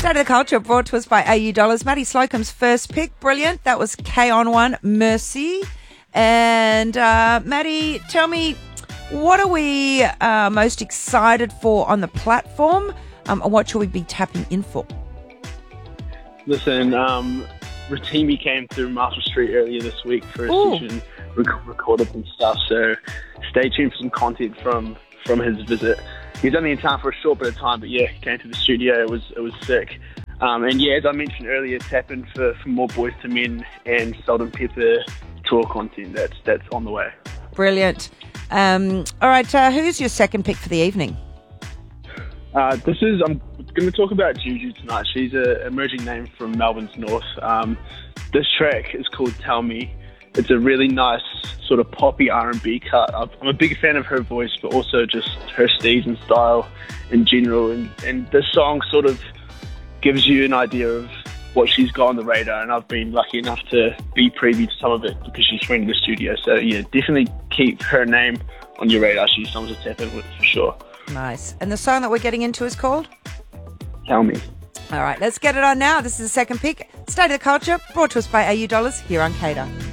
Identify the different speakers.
Speaker 1: State of the Culture brought to us by AU Dollars. Maddie Slocum's first pick, brilliant. That was K on One, Mercy. And Maddie, tell me, what are we most excited for on the platform? And what should we be tapping in for?
Speaker 2: Listen, Rotimi came through Marshall Street earlier this week for a session, recorded some stuff, so stay tuned for some content from his visit. He was only in town for a short bit of time, but yeah, he came to the studio. It was sick. And yeah, as I mentioned earlier, tap in for more Boys to Men and Salt and Pepper tour content. That's on the way.
Speaker 1: Brilliant. All right, who's your second pick for the evening?
Speaker 2: I'm going to talk about Juju tonight. She's an emerging name from Melbourne's north. This track is called Tell Me. It's a really nice sort of poppy R&B cut. I'm a big fan of her voice, but also just her steez and style in general. And this song sort of gives you an idea of what she's got on the radar. And I've been lucky enough to be privy to some of it because she's friend of the studio. So yeah, definitely keep her name on your radar. She's someone to tap in with for sure.
Speaker 1: Nice. And the song that we're getting into is called?
Speaker 2: Tell Me.
Speaker 1: All right, let's get it on now. This is the second pick. State of the Culture, brought to us by AU Dollars here on Cater.